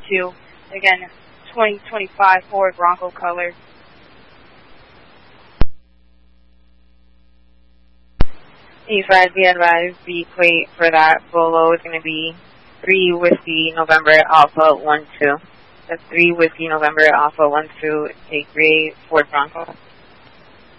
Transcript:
2. Again, 2025 Ford Bronco color. E5, be advised, the plate for that Bolo is going to be 3 Whiskey November Alpha 12. That's 3 Whiskey November Alpha 12, a gray Ford Bronco.